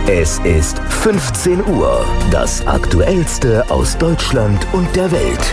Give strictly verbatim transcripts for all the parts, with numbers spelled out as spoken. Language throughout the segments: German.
Es ist fünfzehn Uhr. Das Aktuellste aus Deutschland und der Welt.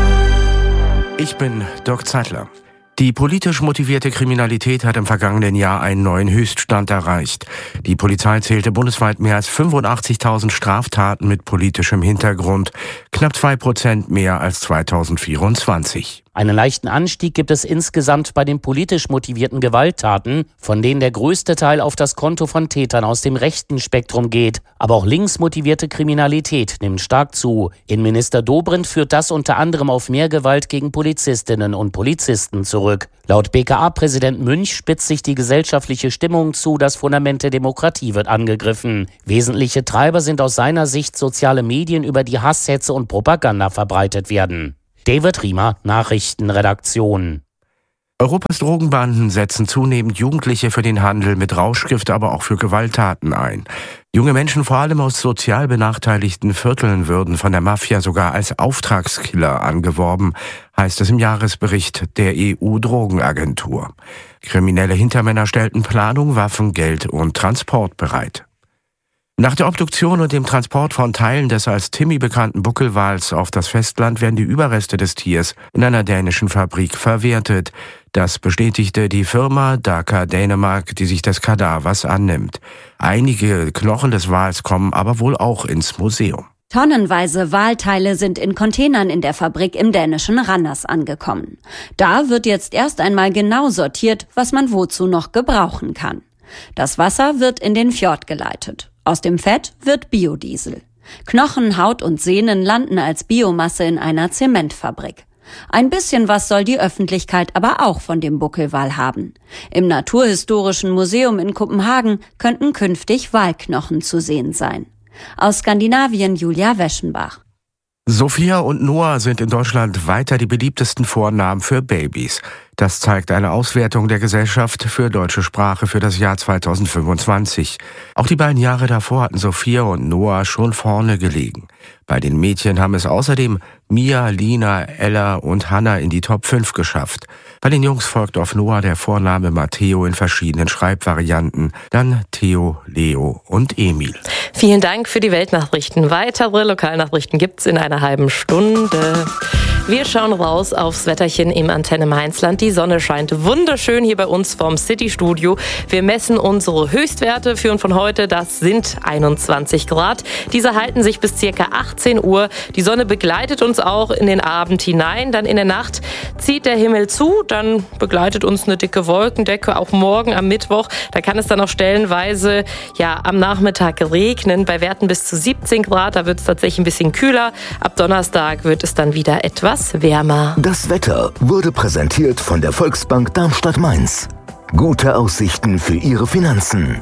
Ich bin Dirk Zeitler. Die politisch motivierte Kriminalität hat im vergangenen Jahr einen neuen Höchststand erreicht. Die Polizei zählte bundesweit mehr als fünfundachtzigtausend Straftaten mit politischem Hintergrund, knapp zwei Prozent mehr als zweitausendvierundzwanzig. Einen leichten Anstieg gibt es insgesamt bei den politisch motivierten Gewalttaten, von denen der größte Teil auf das Konto von Tätern aus dem rechten Spektrum geht. Aber auch links motivierte Kriminalität nimmt stark zu. Innenminister Dobrindt führt das unter anderem auf mehr Gewalt gegen Polizistinnen und Polizisten zurück. Laut B K A-Präsident Münch spitzt sich die gesellschaftliche Stimmung zu, das Fundament der Demokratie wird angegriffen. Wesentliche Treiber sind aus seiner Sicht soziale Medien, über die Hasshetze und Propaganda verbreitet werden. David Riemer, Nachrichtenredaktion. Europas Drogenbanden setzen zunehmend Jugendliche für den Handel mit Rauschgift, aber auch für Gewalttaten ein. Junge Menschen, vor allem aus sozial benachteiligten Vierteln, würden von der Mafia sogar als Auftragskiller angeworben, heißt es im Jahresbericht der E U-Drogenagentur. Kriminelle Hintermänner stellten Planung, Waffen, Geld und Transport bereit. Nach der Obduktion und dem Transport von Teilen des als Timmy bekannten Buckelwals auf das Festland werden die Überreste des Tiers in einer dänischen Fabrik verwertet. Das bestätigte die Firma Daka Dänemark, die sich des Kadavers annimmt. Einige Knochen des Wals kommen aber wohl auch ins Museum. Tonnenweise Walteile sind in Containern in der Fabrik im dänischen Randers angekommen. Da wird jetzt erst einmal genau sortiert, was man wozu noch gebrauchen kann. Das Wasser wird in den Fjord geleitet. Aus dem Fett wird Biodiesel. Knochen, Haut und Sehnen landen als Biomasse in einer Zementfabrik. Ein bisschen was soll die Öffentlichkeit aber auch von dem Buckelwal haben. Im Naturhistorischen Museum in Kopenhagen könnten künftig Walknochen zu sehen sein. Aus Skandinavien Julia Weschenbach. Sophia und Noah sind in Deutschland weiter die beliebtesten Vornamen für Babys. Das zeigt eine Auswertung der Gesellschaft für deutsche Sprache für das Jahr zweitausendfünfundzwanzig. Auch die beiden Jahre davor hatten Sophia und Noah schon vorne gelegen. Bei den Mädchen haben es außerdem Mia, Lina, Ella und Hannah in die Top fünf geschafft. Bei den Jungs folgt auf Noah der Vorname Matteo in verschiedenen Schreibvarianten, dann Theo, Leo und Emil. Vielen Dank für die Weltnachrichten. Weitere Lokalnachrichten gibt's in einer halben Stunde. Wir schauen raus aufs Wetterchen im Antenne Mainzland. Die Sonne scheint wunderschön hier bei uns vom City-Studio. Wir messen unsere Höchstwerte für und von heute. Das sind einundzwanzig Grad. Diese halten sich bis circa achtzehn Uhr. Die Sonne begleitet uns auch in den Abend hinein. Dann in der Nacht zieht der Himmel zu. Dann begleitet uns eine dicke Wolkendecke. Auch morgen am Mittwoch. Da kann es dann auch stellenweise ja, am Nachmittag regnen. Bei Werten bis zu siebzehn Grad. Da wird es tatsächlich ein bisschen kühler. Ab Donnerstag wird es dann wieder etwas wärmer. Das Wetter wurde präsentiert von der Volksbank Darmstadt-Mainz. Gute Aussichten für Ihre Finanzen.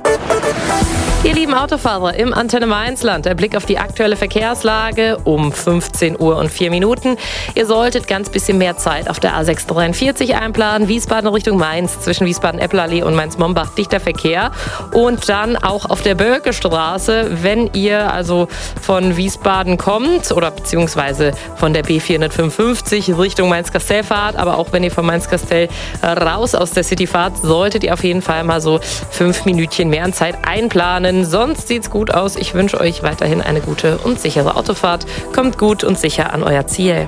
Ihr lieben Autofahrer im Antenne Mainzland, der Blick auf die aktuelle Verkehrslage um fünfzehn Uhr und vier Minuten. Ihr solltet ganz bisschen mehr Zeit auf der A sechs dreiundvierzig einplanen. Wiesbaden Richtung Mainz, zwischen Wiesbaden-Eppelallee und Mainz-Mombach dichter Verkehr. Und dann auch auf der Bölkestraße, wenn ihr also von Wiesbaden kommt oder beziehungsweise von der B vierhundertfünfundfünfzig Richtung Mainz-Kastell fahrt. Aber auch wenn ihr von Mainz-Kastell raus aus der City fahrt, solltet ihr auf jeden Fall mal so fünf Minütchen mehr an Zeit einplanen. Sonst sieht's gut aus. Ich wünsche euch weiterhin eine gute und sichere Autofahrt. Kommt gut und sicher an euer Ziel.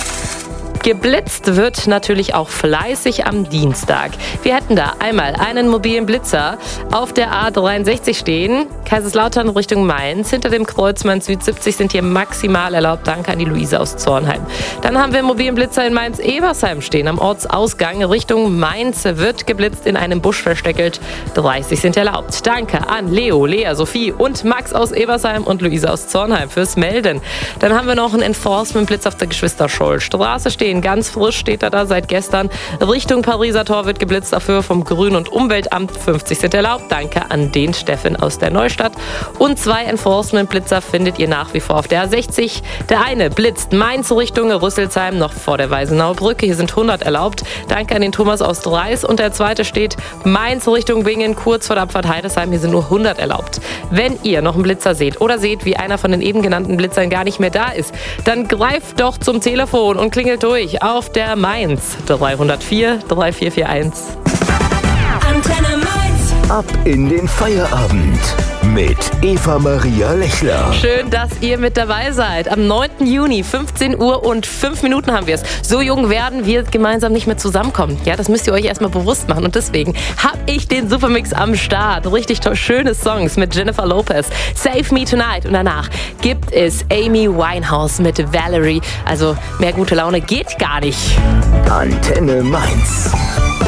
Geblitzt wird natürlich auch fleißig am Dienstag. Wir hätten da einmal einen mobilen Blitzer auf der A dreiundsechzig stehen, Kaiserslautern Richtung Mainz. Hinter dem Kreuz Mainz Süd siebzig sind hier maximal erlaubt. Danke an die Luise aus Zornheim. Dann haben wir einen mobilen Blitzer in Mainz-Ebersheim stehen. Am Ortsausgang Richtung Mainz wird geblitzt, in einem Busch versteckelt. dreißig sind erlaubt. Danke an Leo, Lea, Sophie und Max aus Ebersheim und Luise aus Zornheim fürs Melden. Dann haben wir noch einen Enforcement-Blitz auf der Geschwister-Scholl-Straße stehen. Ganz frisch steht er da seit gestern. Richtung Pariser Tor wird geblitzt, dafür vom Grün- und Umweltamt. fünfzig sind erlaubt. Danke an den Steffen aus der Neustadt. Und zwei Enforcement-Blitzer findet ihr nach wie vor auf der A sechzig. Der eine blitzt Mainz Richtung Rüsselsheim, noch vor der Weisenauer Brücke. Hier sind hundert erlaubt. Danke an den Thomas aus Dreis. Und der zweite steht Mainz Richtung Bingen, kurz vor der Abfahrt Heidesheim. Hier sind nur hundert erlaubt. Wenn ihr noch einen Blitzer seht oder seht, wie einer von den eben genannten Blitzern gar nicht mehr da ist, dann greift doch zum Telefon und klingelt durch auf der Mainz dreihundertvier dreiundvierzig einundvierzig. Antenne Mainz. Ab in den Feierabend. mit Eva Maria Lechler. Schön, dass ihr mit dabei seid. Am neunten Juni, fünfzehn Uhr und fünf Minuten haben wir es. So jung werden wir gemeinsam nicht mehr zusammenkommen. Ja, das müsst ihr euch erstmal bewusst machen. Und deswegen habe ich den Supermix am Start. Richtig toll, schöne Songs mit Jennifer Lopez. Save Me Tonight. Und danach gibt es Amy Winehouse mit Valerie. Also mehr gute Laune geht gar nicht. Antenne Mainz.